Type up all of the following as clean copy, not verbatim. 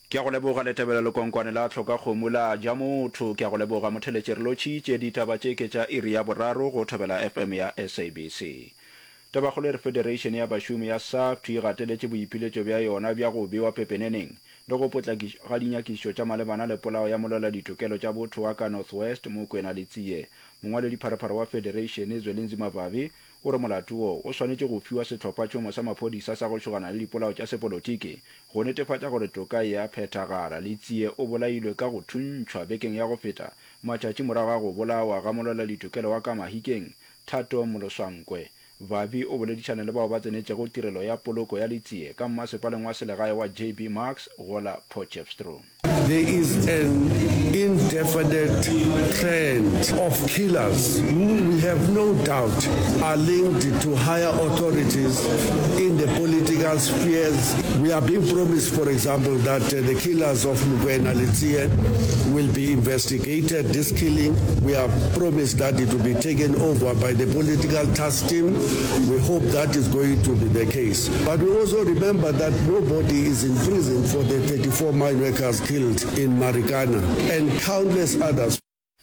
ke go leboga letebelo le konkwane la tlhoka kgomula ja motho ke go leboga motheletšere lo tšhiitše ditaba tše ke tša iri ya boraro go thobela FM ya SABC. Tabakgolo Federation ya bašomi ya SAFT e gateletše boipiletšo bja yona bja go bewa pepeneneng le go potlakiša ga dinyakišo tša malebana le polao ya molola ditokelo tša botho wa ka Northwest Mokoena Letsie. Mongwaledi pharapara wa Federation Zwelinzi Mababe o re molato wo o swanetše go fiwa sehlophatšomo sa maphodisa sa go tšhogana le dipolao tša sepolotiki go netefatša gore toka ya phethagala. Letsie o bolailwe ka go thuntšhwa bekeng ya go feta matšatši morago ga go bolawa ga molola ditokelo wa ka Mahikeng Thato Moloswankwe. Vavi o boledišana le bao ba tsenetšego tirelo ya poloko ya Letsie ka mmasepaleng wa selegae wa JB Marks gola Potchefstroom. There is an indefinite trend of killers who we have no doubt are linked to higher authorities in the political spheres. We are being promised, for example, that the killers of Mokoena Letsie will be investigated. This killing, we are promised that it will be taken over by the political task team. We hope that is going to be the case. But we also remember that nobody is in prison for the 34 mine workers killed in Marikana and countless others.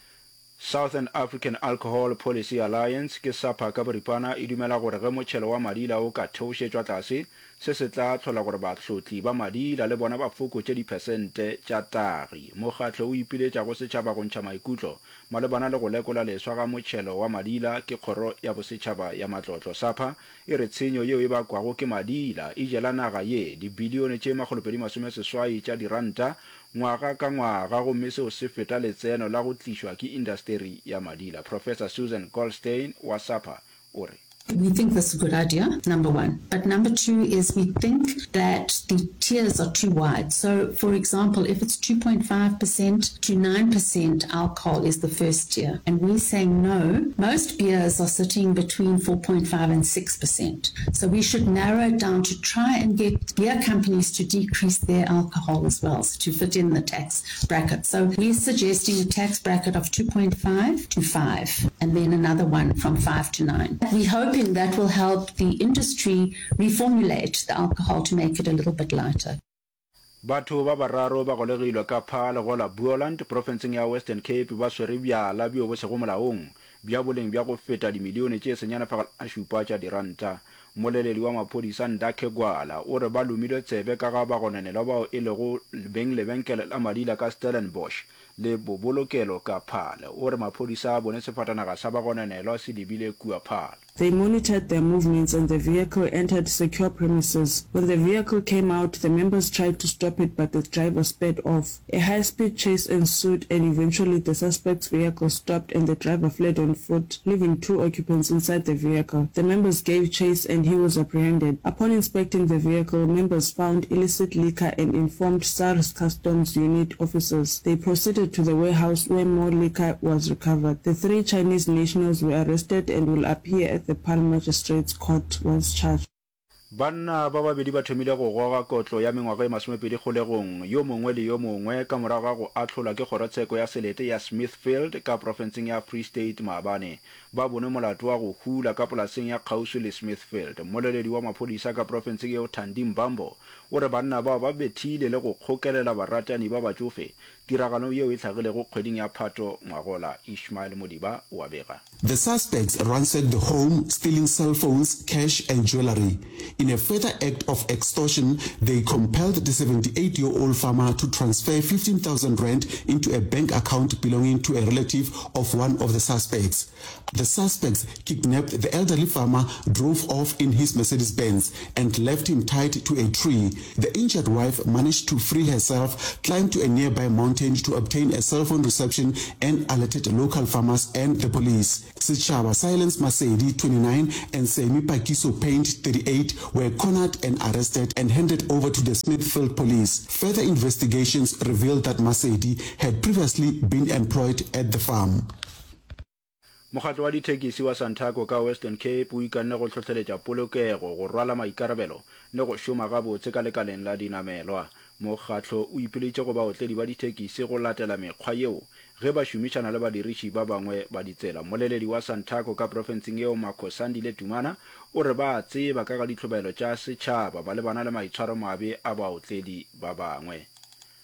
Southern African Alcohol Policy Alliance ke SAPA ka boripana e dumela gore ge motšhelo wa madila o ka theošetšwa tlase se se tla tlhola gore bahlotli ba madila le bona ba fokotše dipersente tša tagi. Mokgatlo o ipiletša go setšhaba go ntšha maikutlo malebana le go lekola leswa ga motšhelo wa madila ke kgoro ya bosetšhaba ya matlotlo. SAPA e re tshenyo yeo e bakwago ke madila e jela naga ye dibilione tše 280 tša diranta ngwaga ka ngwaga gomme seo se feta letseno la go tlišwa ke industry ya madila. Professor Susan Goldstein wa SAPA o re we think this is a good idea, number one. But number two is we think that the tiers are too wide. So, for example, if it's 2.5% to 9% alcohol is the first tier. And we're saying no. Most beers are sitting between 4.5 and 6%. So we should narrow it down to try and get beer companies to decrease their alcohol as well, so to fit in the tax bracket. So we're suggesting a tax bracket of 2.5 to 5, and then another one from 5 to 9. We hope that will help the industry reformulate the alcohol to make it a little bit lighter. Batho ba bararo ba golegilwe ka phale go la Buoland provinceng ya Western Cape ba swere bjala bjo bo sego molaong bja boleng bja go feta dimilione tše senyana fa a šupa tša diranta. Moleledi wa maphodisa Ndake Gwala o re ba lumile tsebe ka ga ba gonanela bao e lego beng lebenkele la madila ka Stellenbosch le bobolokelo ka phale. O re maphodisa a bone sefatanaga sa ba gonanelwa se dibile kua phale. They monitored their movements and the vehicle entered secure premises. When the vehicle came out, the members tried to stop it, but the driver sped off. A high-speed chase ensued, and eventually the suspect's vehicle stopped and the driver fled on foot, leaving 2 occupants inside the vehicle. The members gave chase and he was apprehended. Upon inspecting the vehicle, members found illicit liquor and informed SARS Customs Unit officers. They proceeded to the warehouse where more liquor was recovered. The 3 Chinese nationals were arrested and will appear at the Paarl Magistrates Court once charged. Banna ba babedi ba thomile go goga kotlo ya mengwaga e 20 kgolegong yo mongwe le yo mongwe ka morago ga go atlhola ke kgorotsheko ya selete ya Smithfield ka provinceng ya Free State maabane. Ba bone molato wa go hula ka polaseng ya kgausi le Smithfield. Moleledi wa maphodisa ka provinceng eo Thandi Mbambo o re banna ba ba bethile le go kgokelela baratani ba batsofe. Tiragano yeo e tlhagilego kgweding ya Phato ngwagola. Ishmael Modiba wa bega. The suspects ransacked the home, stealing cell phones, cash and jewelry. In a further act of extortion, they compelled the 78-year-old farmer to transfer 15,000 rand into a bank account belonging to a relative of one of the suspects. The suspects kidnapped the elderly farmer, drove off in his Mercedes-Benz and left him tied to a tree. The injured wife managed to free herself, climbed to a nearby mountain to obtain a cell phone reception and alerted local farmers and the police. Sechaba Silence Masedi, 29, and Semi Pakiso Paint, 38, were cornered and arrested and handed over to the Smithfield police. Further investigations revealed that Masedi had previously been employed at the farm. Mokgatlo wa ditekisi wa Santaco ka Western Cape o ikanne go tlhotlheletša polokego go rwala maikarabelo le go šoma gabotse ka lekaleng la dinamelwa. Mokgatlo o ipiletše go baotledi ba ditekisi go latela mekgwa yeo ge ba šomišana le badiriši ba bangwe ba ditsela. Moleledi wa Santaco ka provinceng eo Makhosandile Tumana o re ba tseba ka ga ditlhobaelo tša setšhaba ba lebana le maitshwaro mabe a baotledi ba bangwe.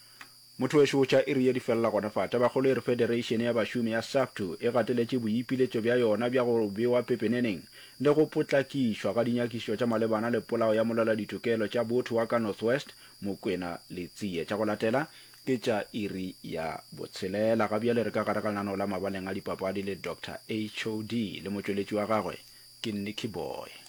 motho wešo tša iri ye di felela gona fa tabakgolo e re federation ya bašomi ya SAFTU e gateletše boipiletšo bja yona bja go bewa pepeneneng le go potlakišwa ga dinyakišo tša malebana le polao ya molala ditokelo tša botho wa ka Northwest Mokwena Letsie. Tša go latela ke tša iri ya botshelela ga bjale re ka gare ka lenaneo la mabaleng a dipapadi le Dr. HOD le motšweletši wa gagwe ke Nicky Boy.